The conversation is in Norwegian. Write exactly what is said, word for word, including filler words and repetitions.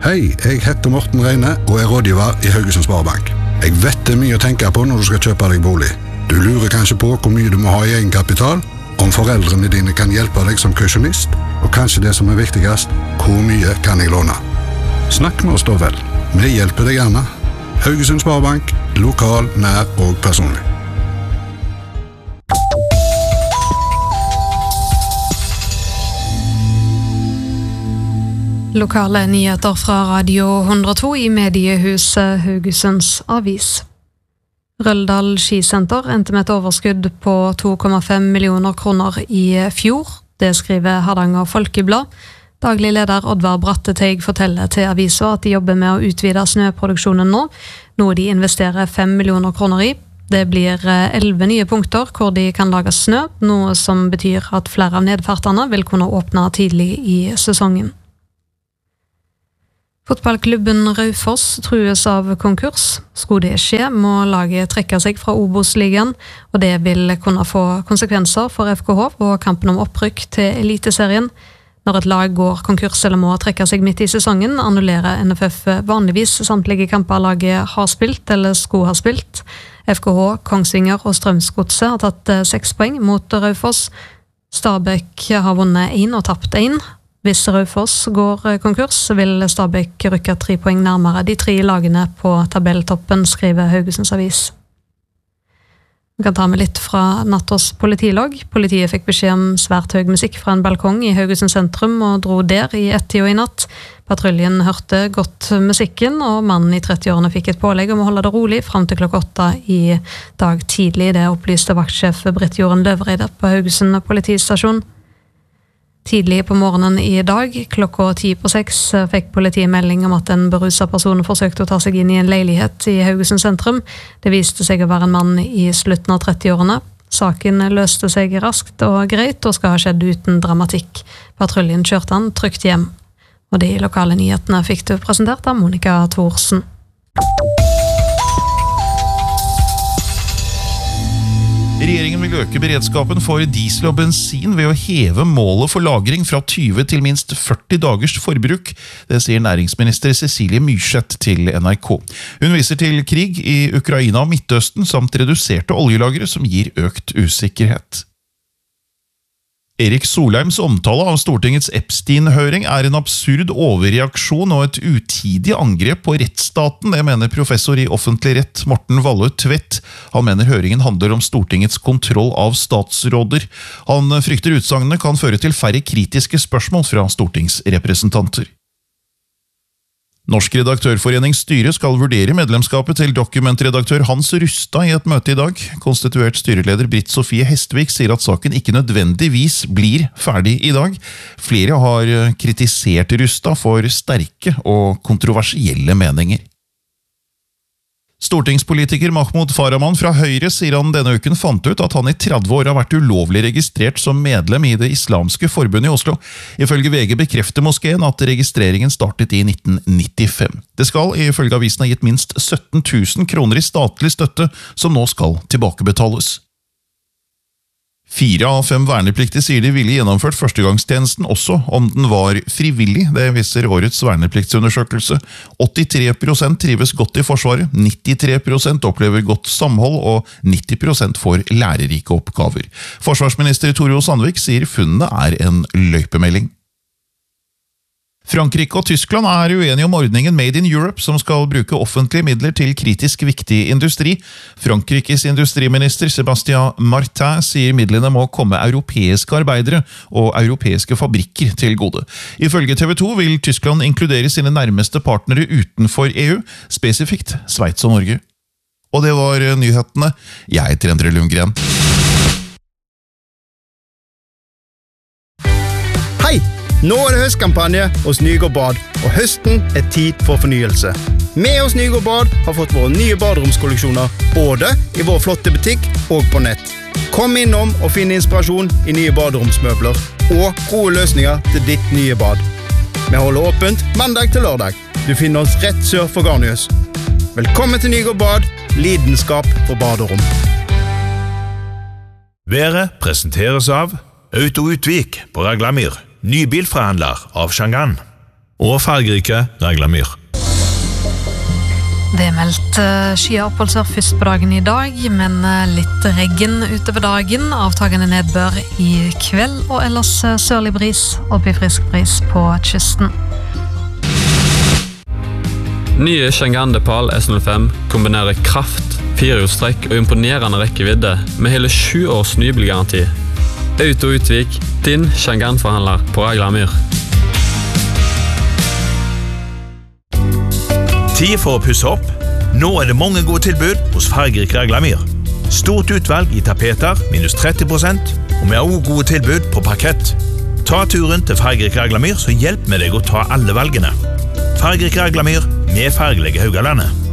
Hei, jeg heter Morten Reine og er rådgiver i Haugesund Sparebank. Jeg vet det er mye å tenke på når du skal kjøpe deg bolig. Du lurer kanskje på hvor mye du må ha i egenkapital, om foreldrene dine kan hjelpe deg som kausjonist, og kanskje det som er viktigst, hvor mye kan jeg låne? Snakk med oss da vel. Vi hjelper deg gjerne. Haugesund Sparebank, lokal, nær og personlig. Lokale nyheter fra Radio hundre og to i mediehuset Haugesunds Avis. Røldal Skisenter endte med et overskudd på to komma fem millioner kroner i fjor. Det skriver Hardanger Folkeblad. Daglig leder Oddvar Bratteteig forteller til avisa at de jobber med å utvide snøproduksjonen nå, noe de investerer fem millioner kroner i. Det blir elleve nye punkter hvor de kan lage snø, noe som betyr at flere av nedfartene vil kunne åpne tidlig i sesongen. Fotballklubben Raufoss trues av konkurs. Skulle det skje, må laget trekke seg fra Obos-ligaen, og det vil kunne få konsekvenser for F K H og kampen om opprykk til Eliteserien. Når et lag går konkurs eller må trekke seg midt i sesongen, annullerer N F F vanligvis samtlige kamper laget har spilt eller skulle ha spilt. F K H, Kongsvinger og Strømsgodset har tatt seks poeng mot Raufoss. Stabæk har vunnet én og tapt én. Hvis Raufoss går konkurs, vil Stabæk rykke tre poeng nærmere de tre lagene på tabelltoppen, skriver Haugesunds Avis. Vi kan ta med litt fra nattårs politilog. Politiet fikk beskjed om svært høy musikk fra en balkong i Haugesund sentrum og dro der i ett-tida i natt. Patruljen hørte godt musikken, og mannen i trettiårene fikk et pålegg om å holde det rolig frem til klokka åtte i dag tidlig. Det opplyste vaktsjef Britt Jorunn Løvreide på Haugesund politistasjon. Tidlig på morgenen i dag, klokka ti på seks, fikk politiet melding om at en beruset person forsøkte å ta seg inn i en leilighet i Haugesund sentrum. Det viste seg å være en mann i slutten av trettiårene. Saken løste seg raskt og greit og skal ha skjedd uten dramatikk. Patruljen kjørte han trygt hjem. Og de lokale nyhetene fikk du presentert av Monika Thorsen. Regjeringen vil øke beredskapen for diesel og bensin ved å heve målet for lagring fra tyve til minst førti dagers forbruk. Det sier næringsminister Cecilie Myrseth til N R K. Hun viser til krig i Ukraina og Midtøsten samt reduserte oljelagre som gir økt usikkerhet. Erik Solheims omtale av Stortingets Epstein-høring er en absurd overreaksjon og et utidig angrep på rettsstaten, det mener professor i offentlig rett Morten Valle Tvedt. Han mener høringen handler om Stortingets kontroll av statsråder. Han frykter utsagnene kan føre til færre kritiske spørsmål fra stortingsrepresentanter. Norsk redaktørforenings styre skal vurdere medlemskapet til dokumentredaktør Hans Rustad i et møte i dag. Konstituert styreleder Britt Sofie Hestvik sier at saken ikke nødvendigvis blir ferdig i dag. Flere har kritisert Rustad for sterke og kontroversielle meninger. Stortingspolitiker Mahmoud Farahman fra Høyre sier han denne uken fant ut at han i tretti år har vært ulovlig registrert som medlem i det islamske forbundet i Oslo. Ifølge V G bekrefter moskeen at registreringen startet i nitten nittifem. Det skal ifølge avisen ha gitt minst sytten tusen kroner i statlig støtte som nå skal tilbakebetales. Fire av fem vernepliktige sier de ville gjennomført førstegangstjenesten også om den var frivillig. Det viser årets vernepliktsundersøkelse. åttitre prosent trives godt i Forsvaret, nittitre prosent opplever godt samhold og nitti prosent får lærerike oppgaver. Forsvarsminister Tore O. Sandvik sier funnene er en løypemelding. Frankrike og Tyskland er uenige om ordningen Made in Europe, som skal bruke offentlige midler til kritisk viktig industri. Frankrikes industriminister Sébastien Martin sier midlene må komme europeiske arbeidere og europeiske fabrikker til gode. Ifølge T V to vil Tyskland inkludere sine nærmeste partnere utenfor E U, spesifikt Sveits og Norge. Og det var nyhetene. Jeg heter Endre Lundgren. Hei! Nå er det høstkampanje hos Nygård Bad, og høsten er tid for fornyelse. Vi hos Nygård Bad har fått våre nye baderomskolleksjoner, både i vår flotte butikk og på nett. Kom innom og finn inspirasjon i nye baderomsmøbler, og gode løsninger til ditt nye bad. Vi holder åpent mandag til lørdag. Du finner oss rett sør for Garnius. Velkommen til Nygård Bad, lidenskap for baderom. Været presenteres av Auto Utvik på Raglamyr. Ny bilforhandler av Shangan. og fargerike Raglamyr. Det er meldt skyoppholdsvær først på dagen i dag, men litt regn utover dagen, avtagende nedbør i kveld, og ellers sørlig bris og frisk bris på kysten. Nye Chang'an Depal S null fem kombinerer kraft, firehjulstrekk og imponerende rekkevidde med hele sju års nybilgaranti. Auto Utvik, din Chang'an-forhandler på Raglamyr. Tid for å pusse opp. Nå er det mange gode tilbud hos fargerik Raglamyr. Stort utvalg i tapeter, minus tretti prosent, og vi har også gode tilbud på parkett. Ta turen til fargerik Raglamyr, så hjelp med deg å ta alle valgene. Fargerik Raglamyr med fargelige Haugalandet.